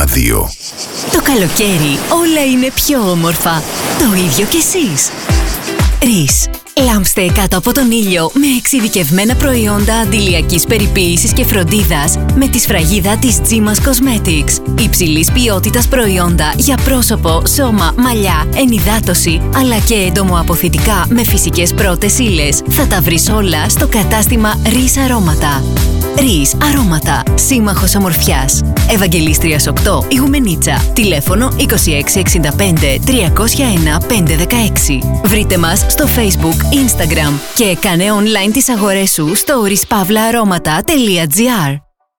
101,2. Το καλοκαίρι όλα είναι πιο όμορφα. Το ίδιο κι εσείς. Ρίς. Λάμψτε κάτω από τον ήλιο με εξειδικευμένα προϊόντα αντιλιακής περιποίησης και φροντίδας με τη σφραγίδα της Gimas Cosmetics. Υψηλής ποιότητας προϊόντα για πρόσωπο, σώμα, μαλλιά, ενυδάτωση αλλά και εντομοαποθητικά με φυσικές πρώτες ύλες. Θα τα βρεις όλα στο κατάστημα Ρίς Αρώματα. Ρίς Αρώματα. Σύμμαχος ομορφιάς. Ευαγγελίστριας 8, Ιγουμενίτσα. Τηλέφωνο 2665 301 516. Βρείτε μας στο Facebook, Instagram και κάνε online τις αγορές σου στο rispavlaaroματα.gr.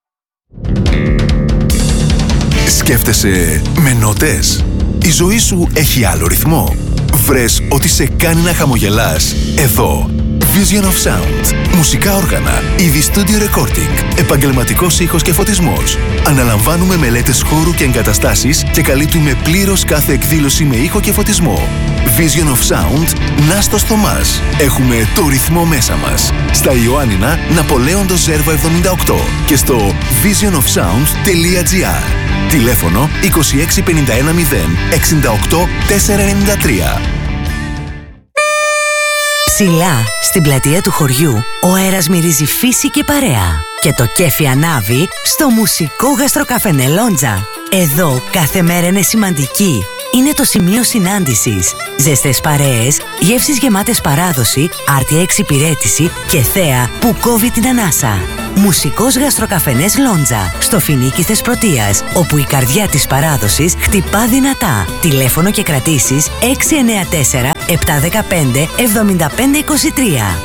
Σκέφτεσαι με νότες? Η ζωή σου έχει άλλο ρυθμό? Βρες ότι σε κάνει να χαμογελάς εδώ. Vision of Sound. Μουσικά όργανα, είδη studio recording, επαγγελματικός ήχος και φωτισμός. Αναλαμβάνουμε μελέτες χώρου και εγκαταστάσεις και καλύπτουμε πλήρως κάθε εκδήλωση με ήχο και φωτισμό. Vision of Sound, Νάστος Θωμάς. Έχουμε το ρυθμό μέσα μας. Στα Ιωάννινα, Ναπολέοντος Ζέρβα 78 και στο visionofsound.gr. Τηλέφωνο 2651 0 68 493. Ψηλά, στην πλατεία του χωριού, ο αέρας μυρίζει φύση και παρέα. Και το κέφι ανάβει στο μουσικό γαστροκαφενέ Λόντζα. Εδώ κάθε μέρα είναι σημαντική. Είναι το σημείο συνάντησης. Ζεστές παρέες, γεύσεις γεμάτες παράδοση, άρτια εξυπηρέτηση και θέα που κόβει την ανάσα. Μουσικός γαστροκαφενές Λόντζα, στο Φοινίκι Θεσπρωτείας, όπου η καρδιά της παράδοσης χτυπά δυνατά. Τηλέφωνο και κρατήσεις 694 715 7523.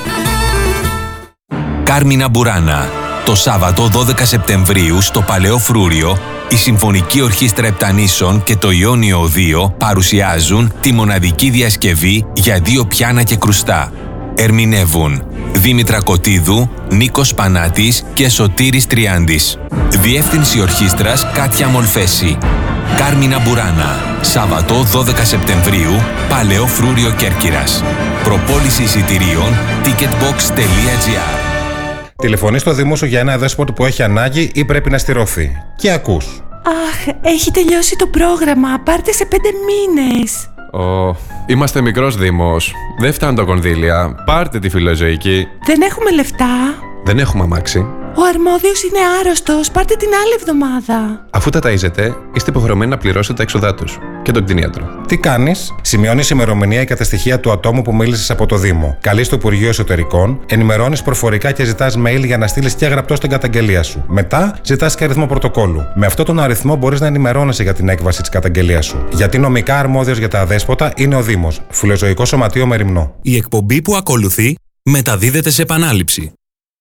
Κάρμινα Μπουράνα. Το Σάββατο 12 Σεπτεμβρίου στο Παλαιό Φρούριο, η Συμφωνική Ορχήστρα Επτανήσων και το Ιόνιο Οδείο παρουσιάζουν τη μοναδική διασκευή για δύο πιάνα και κρουστά. Ερμηνεύουν Δήμητρα Κωτίδου, Νίκος Πανάτης και Σωτήρης Τριάντης. Διεύθυνση Ορχήστρας Κάτια Μολφέση. Κάρμινα Μπουράνα. Σάββατο 12 Σεπτεμβρίου, Παλαιό Φρούριο Κέρκυρας. Προπόληση εισιτηρίων ticketbox.gr. Τηλεφωνείς στο Δήμο σου για ένα δέσποτο που έχει ανάγκη ή πρέπει να στηρωθεί. Και ακούς. Αχ, έχει τελειώσει το πρόγραμμα. Πάρτε σε 5 μήνες. Είμαστε μικρός Δήμος. Δεν φτάνουν τα κονδύλια. Πάρτε τη φιλοζωική. Δεν έχουμε λεφτά. Δεν έχουμε αμάξι. Ο αρμόδιος είναι άρρωστος. Πάρτε την άλλη εβδομάδα. Αφού τα ταΐζετε, είστε υποχρεωμένοι να πληρώσετε τα έξοδά τους. Και τον κτηνίατρο. Τι κάνεις? Σημειώνεις ημερομηνία και τα στοιχεία του ατόμου που μίλησες από το Δήμο. Καλείς το Υπουργείο Εσωτερικών, ενημερώνεις προφορικά και ζητάς mail για να στείλεις και γραπτό στην καταγγελία σου. Μετά ζητάς και αριθμό πρωτοκόλλου. Με αυτόν τον αριθμό μπορείς να ενημερώνεσαι για την έκβαση της καταγγελίας σου. Γιατί νομικά αρμόδιος για τα αδέσποτα είναι ο Δήμος. Φιλοζωικό Σωματείο Μεριμνό. Η εκπομπή που ακολουθεί μεταδίδεται σε επανάληψη.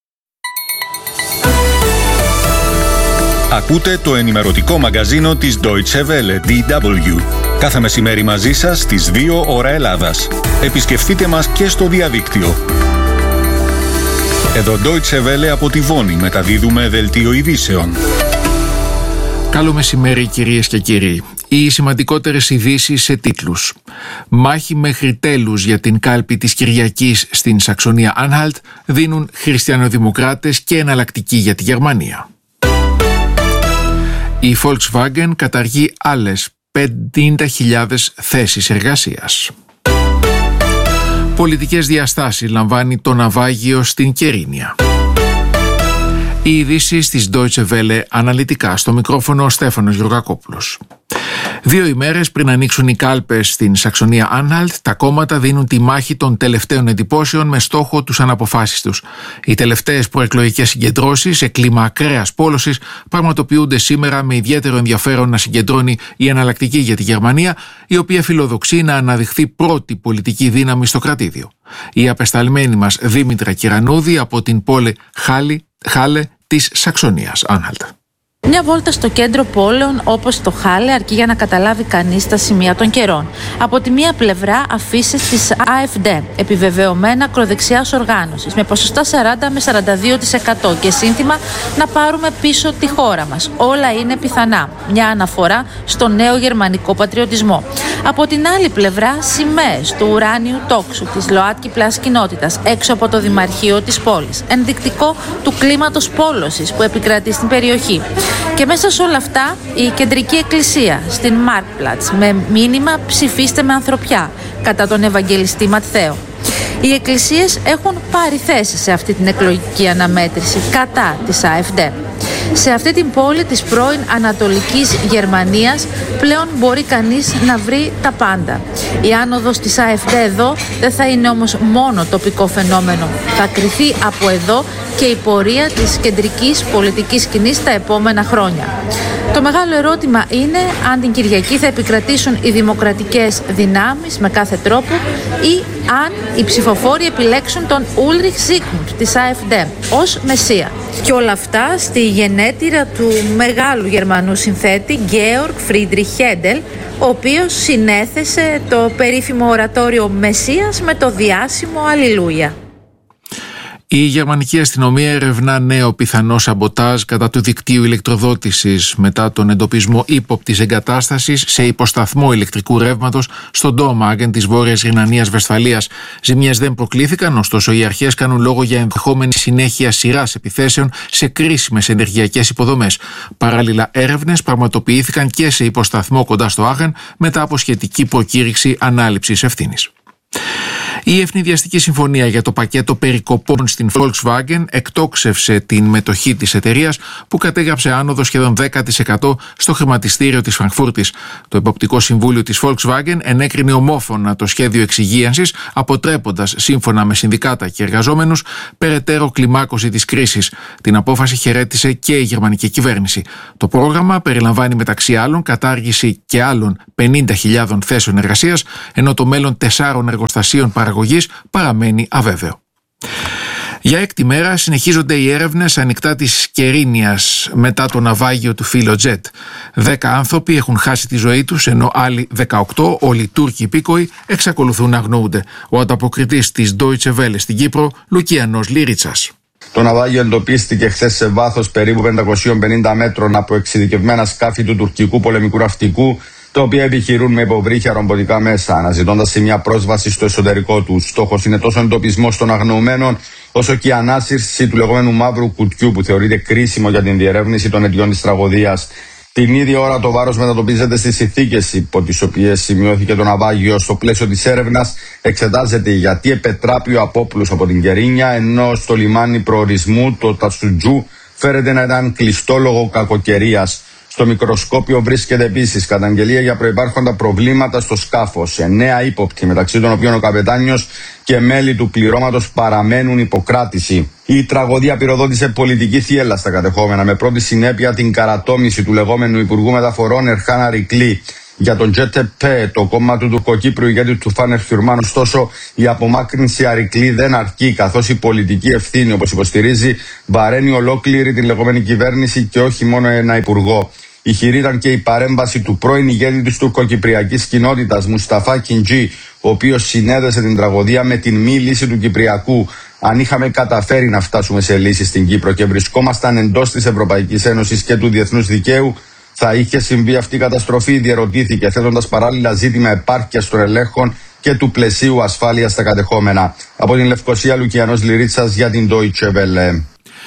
Ακούτε το ενημερωτικό μαγκαζίνο της Deutsche Welle, DW. Κάθε μεσημέρι μαζί σας στις 2 ώρα Ελλάδας. Επισκεφτείτε μας και στο διαδίκτυο. Εδώ Deutsche Welle από τη Βόνη μεταδίδουμε δελτίο ειδήσεων. Καλό μεσημέρι κυρίες και κύριοι. Οι σημαντικότερες ειδήσεις σε τίτλους. Μάχη μέχρι τέλους για την κάλπη της Κυριακής στην Σαξονία Άνχαλτ δίνουν χριστιανοδημοκράτες και εναλλακτική για τη Γερμανία. Η Volkswagen καταργεί άλλες 50.000 θέσεις εργασίας. Πολιτικές διαστάσεις λαμβάνει το ναυάγιο στην Κερίνια. Οι ειδήσεις της Deutsche Welle αναλυτικά, στο μικρόφωνο ο Στέφανος Γεωργακόπουλος. 2 ημέρες πριν ανοίξουν οι κάλπες στην Σαξονία Άνχαλτ, τα κόμματα δίνουν τη μάχη των τελευταίων εντυπώσεων με στόχο τους αναποφάσεις. Οι τελευταίες προεκλογικές συγκεντρώσεις σε κλίμα ακραίας πόλωσης πραγματοποιούνται σήμερα, με ιδιαίτερο ενδιαφέρον να συγκεντρώνει η εναλλακτική για τη Γερμανία, η οποία φιλοδοξεί να αναδειχθεί πρώτη πολιτική δύναμη στο κρατήδιο. Η απεσταλμένη μας Δήμητρα Κυρανούδη από την πόλη Χάλε της Σαξονίας Άνχαλτ. Μια βόλτα στο κέντρο πόλεων όπως το Χάλε αρκεί για να καταλάβει κανείς τα σημεία των καιρών. Από τη μία πλευρά αφήσεις της AfD, επιβεβαιωμένα ακροδεξιάς οργάνωσης, με ποσοστά 40 με 42% και σύνθημα να πάρουμε πίσω τη χώρα μας. Όλα είναι πιθανά. Μια αναφορά στο νέο γερμανικό πατριωτισμό. Από την άλλη πλευρά, σημαίες του ουράνιου τόξου της ΛΟΑΤΚΙ Πλάς κοινότητας έξω από το Δημαρχείο της πόλης, ενδεικτικό του κλίματος πόλωσης που επικρατεί στην περιοχή. Και μέσα σε όλα αυτά η κεντρική εκκλησία στην Μάρκπλατς με μήνυμα «Ψηφίστε με ανθρωπιά» κατά τον Ευαγγελιστή Ματθαίο. Οι εκκλησίες έχουν πάρει θέση σε αυτή την εκλογική αναμέτρηση κατά της AfD. Σε αυτή την πόλη της πρώην Ανατολικής Γερμανίας πλέον μπορεί κανείς να βρει τα πάντα. Η άνοδος της AfD εδώ δεν θα είναι όμως μόνο τοπικό φαινόμενο. Θα κριθεί από εδώ και η πορεία της κεντρικής πολιτικής σκηνής τα επόμενα χρόνια. Το μεγάλο ερώτημα είναι αν την Κυριακή θα επικρατήσουν οι δημοκρατικές δυνάμεις με κάθε τρόπο ή αν οι ψηφοφόροι επιλέξουν τον Ούλριχ Ζίγμουντ της AfD ως μεσία. Και όλα αυτά στη γενέτειρα του μεγάλου Γερμανού συνθέτη Γκέοργκ Φρίντριχ Χέντελ, ο οποίος συνέθεσε το περίφημο ορατόριο Μεσσίας με το διάσημο Αλληλούια. Η γερμανική αστυνομία ερευνά νέο πιθανό σαμποτάζ κατά του δικτύου ηλεκτροδότησης μετά τον εντοπισμό ύποπτης εγκατάστασης σε υποσταθμό ηλεκτρικού ρεύματος στον Ντόμαγκεν της Βόρειας Ρινανίας Βεσφαλίας. Ζημιές δεν προκλήθηκαν, ωστόσο οι αρχές κάνουν λόγο για ενδεχόμενη συνέχεια σειράς επιθέσεων σε κρίσιμες ενεργειακές υποδομές. Παράλληλα, έρευνες πραγματοποιήθηκαν και σε υποσταθμό κοντά στο Άχεν μετά από σχετική προκήρυξη ανάληψης ευθύνης. Η ευνηδιαστική συμφωνία για το πακέτο περικοπών στην Volkswagen εκτόξευσε την μετοχή της εταιρείας που κατέγραψε άνοδο σχεδόν 10% στο χρηματιστήριο της Φραγκφούρτης. Το Εποπτικό Συμβούλιο της Volkswagen ενέκρινε ομόφωνα το σχέδιο εξυγίανσης, αποτρέποντας, σύμφωνα με συνδικάτα και εργαζόμενους, περαιτέρω κλιμάκωση της κρίσης. Την απόφαση χαιρέτησε και η γερμανική κυβέρνηση. Το πρόγραμμα περιλαμβάνει μεταξύ άλλων κατάργηση και άλλων 50.000 θέσεων εργασίας, ενώ το μέλλον 4 εργοστασίων παραγωγής παραμένει αβέβαιο. Για έκτη μέρα συνεχίζονται οι έρευνες ανοιχτά της Κερίνιας μετά το ναυάγιο του Φιλοτζέτ. 10 άνθρωποι έχουν χάσει τη ζωή τους, ενώ άλλοι 18, όλοι Τούρκοι υπήκοοι, εξακολουθούν να αγνοούνται. Ο ανταποκριτής της Deutsche Welle στην Κύπρο, Λουκιανός Λυρίτσας. Το ναυάγιο εντοπίστηκε χθες σε βάθος περίπου 550 μέτρων από εξειδικευμένα σκάφη του τουρκικού πολεμικού ναυτικού, τα οποία επιχειρούν με υποβρύχια ρομποτικά μέσα, αναζητώντας μια πρόσβαση στο εσωτερικό του. Στόχος είναι τόσο ο εντοπισμός των αγνοωμένων, όσο και η ανάσυρση του λεγόμενου μαύρου κουτιού, που θεωρείται κρίσιμο για την διερεύνηση των αιτιών της τραγωδίας. Την ίδια ώρα το βάρος μετατοπίζεται στις συνθήκες υπό τις οποίες σημειώθηκε το ναυάγιο. Στο πλαίσιο της έρευνας εξετάζεται γιατί επετράπη ο απόπλους από την Κερίνια, ενώ στο λιμάνι προορισμού, το Τατσουτζού, φέρεται να ήταν κλειστό λόγω κακοκαιρίας. Στο μικροσκόπιο βρίσκεται επίσης καταγγελία για προϋπάρχοντα προβλήματα στο σκάφος. 9 ύποπτοι, μεταξύ των οποίων ο καπετάνιος και μέλη του πληρώματος, παραμένουν υποκράτηση. Η τραγωδία πυροδότησε πολιτική θύελλα στα κατεχόμενα, με πρώτη συνέπεια την καρατόμηση του λεγόμενου Υπουργού Μεταφορών Ερχάν Αρικλή. Για τον JTP, το κόμμα του τουρκοκύπριου ηγέτη του Φάνερ Χιουρμάν, ωστόσο, η απομάκρυνση Αρικλή δεν αρκεί, καθώς η πολιτική ευθύνη, όπως υποστηρίζει, βαραίνει ολόκληρη την λεγόμενη κυβέρνηση και όχι μόνο ένα υπουργό. Ηχηρή ήταν και η παρέμβαση του πρώην ηγέτη της τουρκοκυπριακής κοινότητας, Μουσταφά Κιντζή, ο οποίος συνέδεσε την τραγωδία με την μη λύση του Κυπριακού. Αν είχαμε καταφέρει να φτάσουμε σε λύση στην Κύπρο και βρισκόμασταν εντός της Ευρωπαϊκής Ένωσης και του διεθνούς δικαίου, θα είχε συμβεί αυτή η καταστροφή, διερωτήθηκε, θέτοντας παράλληλα ζήτημα επάρκειας των ελέγχων και του πλαισίου ασφάλειας στα κατεχόμενα. Από την Λευκοσία, Λουκιανός Λυρίτσας για την Deutsche Welle.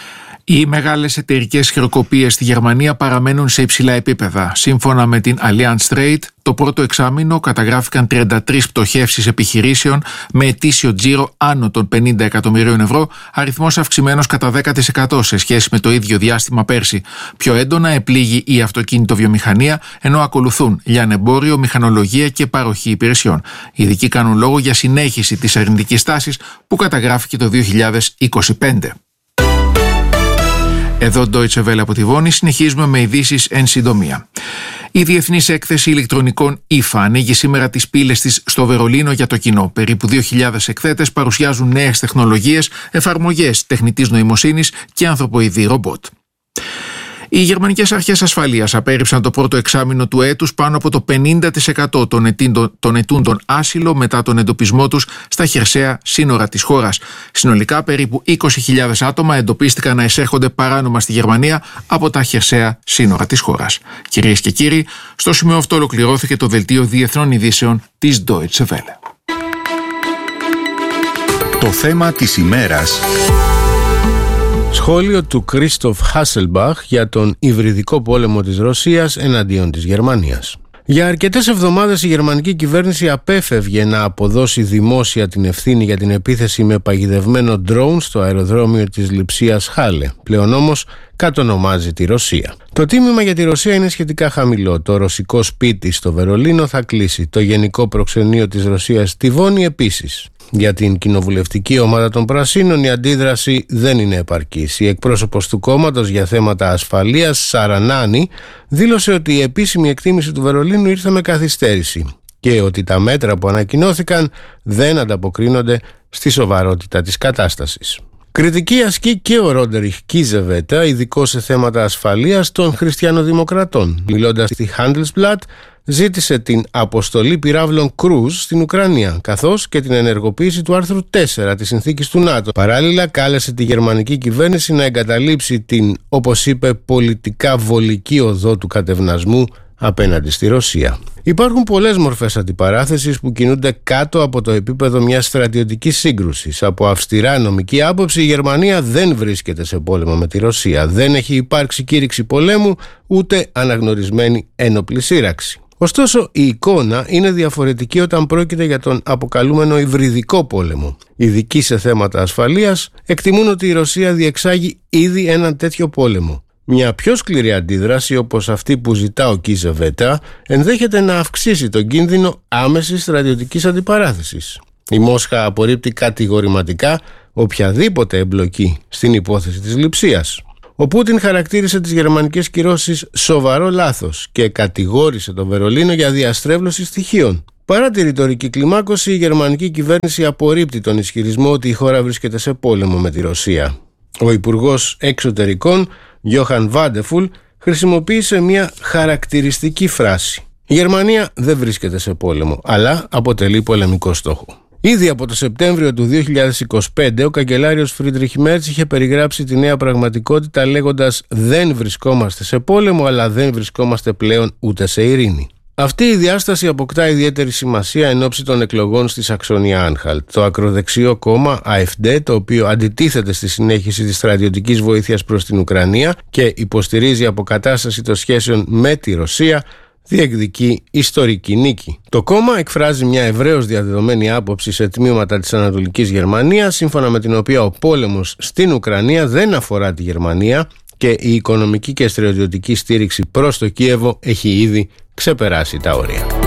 Οι μεγάλες εταιρικές χειροκοπίες στη Γερμανία παραμένουν σε υψηλά επίπεδα. Σύμφωνα με την Allianz Trade, το πρώτο εξάμηνο καταγράφηκαν 33 πτωχεύσεις επιχειρήσεων με ετήσιο τζίρο άνω των 50 εκατομμυρίων ευρώ, αριθμός αυξημένος κατά 10% σε σχέση με το ίδιο διάστημα πέρσι. Πιο έντονα επλήγει η αυτοκίνητοβιομηχανία, ενώ ακολουθούν λιανεμπόριο, μηχανολογία και παροχή υπηρεσιών. Οι ειδικοί κάνουν λόγο για συνέχιση της αρνητικής τάσης που καταγράφηκε το 2025. Εδώ Deutsche Welle από τη Βόνη, συνεχίζουμε με ειδήσεις εν συντομία. Η Διεθνής Έκθεση Ηλεκτρονικών ΙΦΑ ανοίγει σήμερα τις πύλες της στο Βερολίνο για το κοινό. Περίπου 2.000 εκθέτες παρουσιάζουν νέες τεχνολογίες, εφαρμογές τεχνητής νοημοσύνης και ανθρωποειδή ρομπότ. Οι γερμανικές αρχές ασφαλείας απέρριψαν το πρώτο εξάμηνο του έτους πάνω από το 50% των ετούντων άσυλο μετά τον εντοπισμό τους στα χερσαία σύνορα της χώρας. Συνολικά περίπου 20.000 άτομα εντοπίστηκαν να εισέρχονται παράνομα στη Γερμανία από τα χερσαία σύνορα της χώρας. Κυρίες και κύριοι, στο σημείο αυτό ολοκληρώθηκε το δελτίο διεθνών ειδήσεων της Deutsche Welle. Το θέμα της ημέρας. Σχόλιο του Κρίστοφ Χάσελμπαχ για τον υβριδικό πόλεμο της Ρωσίας εναντίον της Γερμανίας. Για αρκετές εβδομάδες η γερμανική κυβέρνηση απέφευγε να αποδώσει δημόσια την ευθύνη για την επίθεση με παγιδευμένο ντρόουν στο αεροδρόμιο της Λειψίας Χάλε. Πλέον όμως κατονομάζει τη Ρωσία. Το τίμημα για τη Ρωσία είναι σχετικά χαμηλό. Το ρωσικό σπίτι στο Βερολίνο θα κλείσει. Το γενικό προξενείο της Ρωσίας στη Βόνη επίσης. Για την κοινοβουλευτική ομάδα των Πρασίνων η αντίδραση δεν είναι επαρκής. Η εκπρόσωπος του κόμματος για θέματα ασφαλείας, Σαρανάνη, δήλωσε ότι η επίσημη εκτίμηση του Βερολίνου ήρθε με καθυστέρηση και ότι τα μέτρα που ανακοινώθηκαν δεν ανταποκρίνονται στη σοβαρότητα της κατάστασης. Κριτική ασκεί και ο Ρόντεριχ Κίζεβέτα, ειδικός σε θέματα ασφαλείας των χριστιανοδημοκρατών. Μιλώντας στη Handelsblatt, ζήτησε την αποστολή πυράβλων Κρούζ στην Ουκρανία, καθώς και την ενεργοποίηση του άρθρου 4 της συνθήκης του ΝΑΤΟ. Παράλληλα, κάλεσε τη γερμανική κυβέρνηση να εγκαταλείψει την, όπως είπε, πολιτικά βολική οδό του κατευνασμού απέναντι στη Ρωσία. Υπάρχουν πολλές μορφές αντιπαράθεσης που κινούνται κάτω από το επίπεδο μιας στρατιωτικής σύγκρουσης. Από αυστηρά νομική άποψη, η Γερμανία δεν βρίσκεται σε πόλεμο με τη Ρωσία. Δεν έχει υπάρξει κήρυξη πολέμου, ούτε αναγνωρισμένη ένοπλη σύραξη. Ωστόσο, η εικόνα είναι διαφορετική όταν πρόκειται για τον αποκαλούμενο υβριδικό πόλεμο. Ειδικοί σε θέματα ασφαλείας εκτιμούν ότι η Ρωσία διεξάγει ήδη έναν τέτοιο πόλεμο. Μια πιο σκληρή αντίδραση, όπως αυτή που ζητά ο Κίζεβέτα, ενδέχεται να αυξήσει τον κίνδυνο άμεσης στρατιωτικής αντιπαράθεσης. Η Μόσχα απορρίπτει κατηγορηματικά οποιαδήποτε εμπλοκή στην υπόθεση της Λειψίας. Ο Πούτιν χαρακτήρισε τις γερμανικές κυρώσεις σοβαρό λάθος και κατηγόρησε το Βερολίνο για διαστρέβλωση στοιχείων. Παρά τη ρητορική κλιμάκωση, η γερμανική κυβέρνηση απορρίπτει τον ισχυρισμό ότι η χώρα βρίσκεται σε πόλεμο με τη Ρωσία. Ο Υπουργός Εξωτερικών, Γιόχαν Βάντεφουλ, χρησιμοποίησε μια χαρακτηριστική φράση. Η Γερμανία δεν βρίσκεται σε πόλεμο, αλλά αποτελεί πολεμικό στόχο. Ήδη από το Σεπτέμβριο του 2025, ο καγκελάριος Φρίντριχ Μέρτς είχε περιγράψει τη νέα πραγματικότητα λέγοντας «Δεν βρισκόμαστε σε πόλεμο, αλλά δεν βρισκόμαστε πλέον ούτε σε ειρήνη». Αυτή η διάσταση αποκτά ιδιαίτερη σημασία εν ώψη των εκλογών στη Σαξονία Άνχαλτ. Το ακροδεξιό κόμμα AfD, το οποίο αντιτίθεται στη συνέχιση της στρατιωτικής βοήθειας προς την Ουκρανία και υποστηρίζει αποκατάσταση των σχέσεων με τη Ρωσία, διεκδικεί ιστορική νίκη. Το κόμμα εκφράζει μια ευρέως διαδεδομένη άποψη σε τμήματα της Ανατολικής Γερμανίας, σύμφωνα με την οποία ο πόλεμος στην Ουκρανία δεν αφορά τη Γερμανία και η οικονομική και στρατιωτική στήριξη προς το Κίεβο έχει ήδη ξεπεράσει τα όρια.